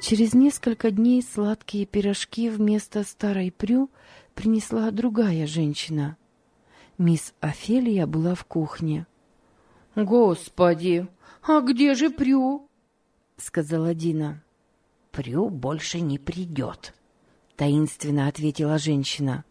Через несколько дней сладкие пирожки вместо старой Прю принесла другая женщина. Мисс Офелия была в кухне. «Господи, а где же Прю?» — сказала Дина. «Прю больше не придет», — таинственно ответила женщина.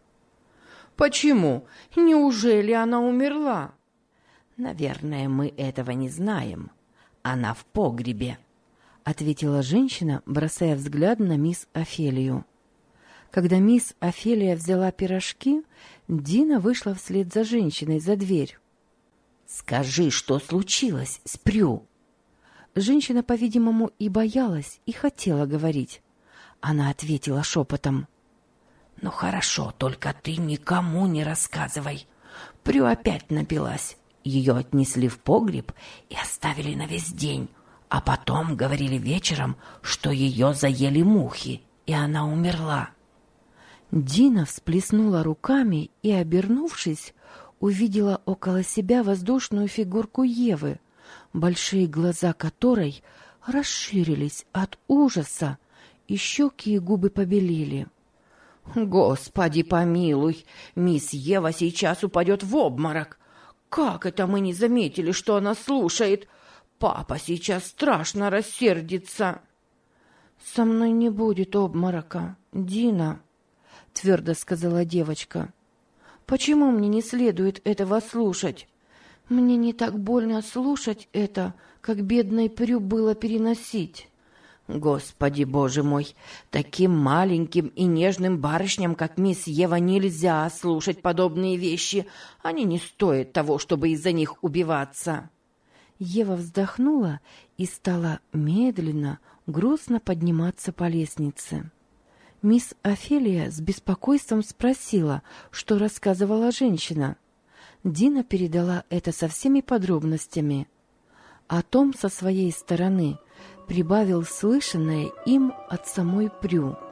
«Почему? Неужели она умерла?» «Наверное, мы этого не знаем. Она в погребе», — ответила женщина, бросая взгляд на мисс Офелию. Когда мисс Офелия взяла пирожки, Дина вышла вслед за женщиной за дверь. «Скажи, что случилось с Прю?» Женщина, по-видимому, и боялась, и хотела говорить. Она ответила шепотом. «Ну хорошо, только ты никому не рассказывай. Прю опять напилась. Ее отнесли в погреб и оставили на весь день. А потом говорили вечером, что ее заели мухи, и она умерла». Дина всплеснула руками и, обернувшись, увидела около себя воздушную фигурку Евы, большие глаза которой расширились от ужаса, и щеки и губы побелели. «Господи помилуй, мисс Ева сейчас упадет в обморок. Как это мы не заметили, что она слушает? Папа сейчас страшно рассердится». «Со мной не будет обморока, Дина», — твердо сказала девочка. «Почему мне не следует этого слушать? Мне не так больно слушать это, как бедной Прю было переносить». «Господи, Боже мой, таким маленьким и нежным барышням, как мисс Ева, нельзя слушать подобные вещи. Они не стоят того, чтобы из-за них убиваться». Ева вздохнула и стала медленно, грустно подниматься по лестнице. Мисс Офелия с беспокойством спросила, что рассказывала женщина. Дина передала это со всеми подробностями. А Том со своей стороны прибавил слышанное им от самой Прю.